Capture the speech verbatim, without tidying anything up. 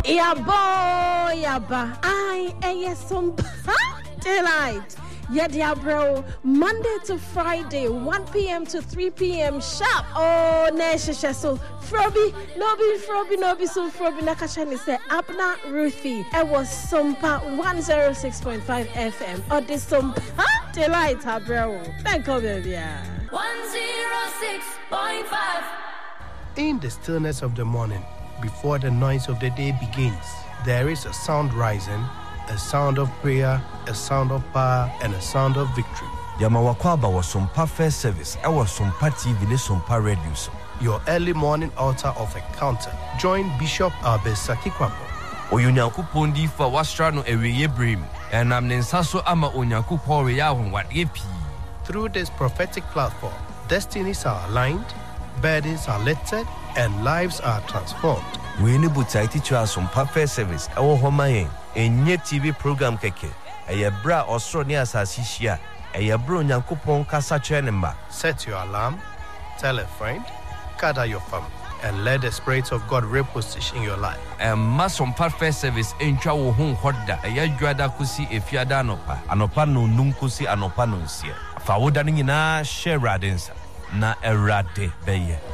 Yeah, boy, yeah, ba. I am some delight. Yeah, dear bro. Monday to Friday, one p.m. to three p.m. sharp. Oh, Nesha. So, Froby, Nobi, Froby, Nobi, so Froby, Nakashani say, Abna Ruthie. It was Sumpa one oh six point five F M. Or this Sumpa delight, bro. Thank you, baby. one oh six point five. In the stillness of the morning, before the noise of the day begins, there is a sound rising, a sound of prayer, a sound of power, and a sound of victory. Yamawakwaba was Sumpa First Service. I was Sumpa T V, Sumpa Radio. Your early morning altar of encounter. Join Bishop Albesaki Kwambo. Oyunyaku pondi fa wastrano eweye brim. And I'm Nensaso ama onyaku pore yahon wat yepi. Through this prophetic platform, destinies are aligned, burdens are lifted, and lives are transformed. We need to teach us Sumpa First Service. Our home a new T V program keke. A bra Australia Sasishia. A bro Nyankupon Kasa Chenemba. Set your alarm, tell a friend, gather your family, and let the Spirit of God reposition your life. And Sumpa First Service in Chawo Hon Hoda. A Yajuada Kusi if Yadanopa. Anopano Nunkusi Anopano Sia. Fawodani na share radinsa. Na erade beye.